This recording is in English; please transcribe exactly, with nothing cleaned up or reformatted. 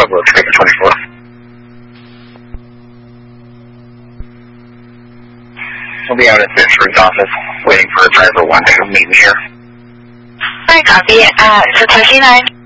Pueblo, Trigger twenty-four. We'll be out at Pittsburgh's office, waiting for driver one to meet me here. Alright, copy. Uh, so Taxi nine.